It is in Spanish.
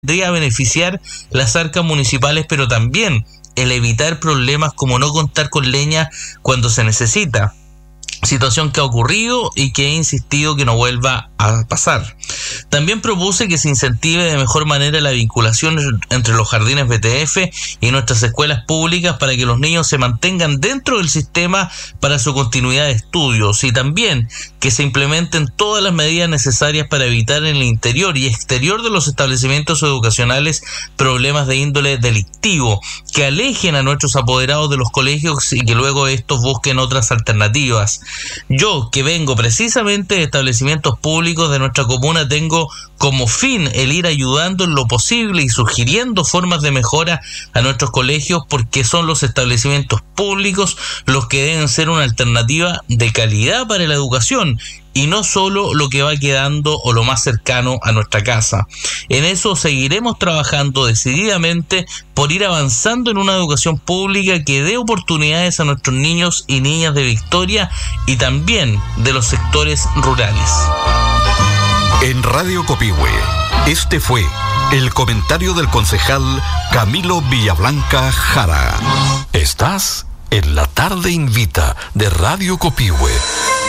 podría beneficiar las arcas municipales, pero también el evitar problemas como no contar con leña cuando se necesita. Situación que ha ocurrido y que he insistido que no vuelva a pasar. También propuse que se incentive de mejor manera la vinculación entre los jardines BTF y nuestras escuelas públicas para que los niños se mantengan dentro del sistema para su continuidad de estudios, y también que se implementen todas las medidas necesarias para evitar en el interior y exterior de los establecimientos educacionales problemas de índole delictivo, que alejen a nuestros apoderados de los colegios y que luego estos busquen otras alternativas. Yo, que vengo precisamente de establecimientos públicos de nuestra comuna, tengo como fin el ir ayudando en lo posible y sugiriendo formas de mejora a nuestros colegios, porque son los establecimientos públicos los que deben ser una alternativa de calidad para la educación y no solo lo que va quedando o lo más cercano a nuestra casa. En eso seguiremos trabajando decididamente por ir avanzando en una educación pública que dé oportunidades a nuestros niños y niñas de Victoria y también de los sectores rurales. En Radio Copihue, este fue el comentario del concejal Camilo Villablanca Jara. Estás en La Tarde Invita de Radio Copihue.